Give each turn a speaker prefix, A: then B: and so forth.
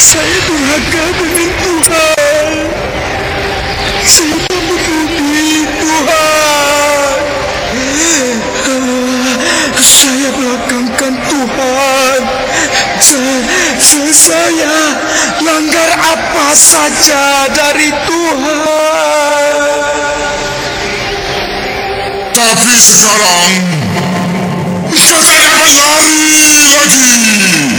A: Saya durhaka dengan Tuhan. Saya membudi Tuhan. Saya belakangkan Tuhan. Saya langgar apa saja dari Tuhan.
B: Tapi sekarang saya lari lagi.